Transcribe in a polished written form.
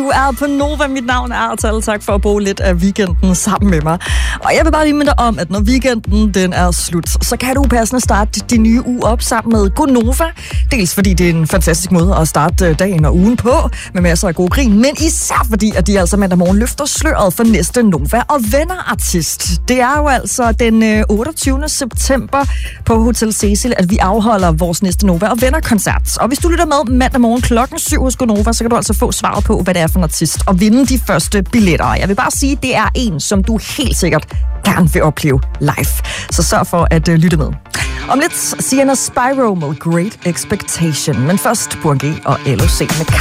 er på Nova. Mit navn er Artal. Tak for at bruge lidt af weekenden sammen med mig. Og jeg vil bare lige minde dig om, at når weekenden den er slut, så kan du passende starte din nye uge op sammen med Gonova. Dels fordi det er en fantastisk måde at starte dagen og ugen på, med masser af god grin, men især fordi, at de altså mandag morgen løfter sløret for næste Nova og Venner-artist. Det er jo altså den 28. september på Hotel Cecil, at vi afholder vores næste Nova og Venner-koncert. Og hvis du lytter med mandag morgen klokken 7 hos Gonova, så kan du altså få svaret på, hvad det er for en artist, og vinde de første billetter. Jeg vil bare sige, at det er en, som du helt sikkert gerne vil opleve live. Så sørg for at lytte med. Om lidt Sienna Spyro med Great Expectation, men først Burgi og LOC med